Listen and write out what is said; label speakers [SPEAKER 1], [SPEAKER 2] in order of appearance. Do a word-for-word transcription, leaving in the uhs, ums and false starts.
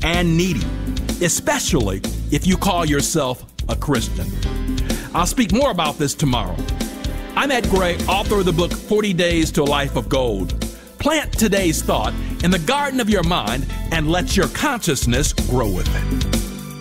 [SPEAKER 1] and needy, especially if you call yourself a Christian. I'll speak more about this tomorrow. I'm Ed Gray, author of the book forty days to a Life of Gold. Plant today's thought in the garden of your mind and let your consciousness grow with it.